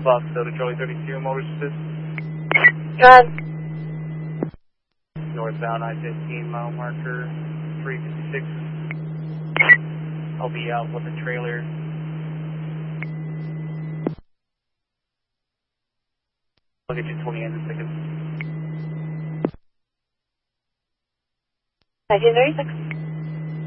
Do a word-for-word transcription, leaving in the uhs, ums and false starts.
Fox, Delta Charlie thirty-two, motors assist. Go ahead. Northbound I fifteen, mile marker three fifty-six. I'll be out with the trailer. I'll get you twenty in a second. nineteen thirty-six.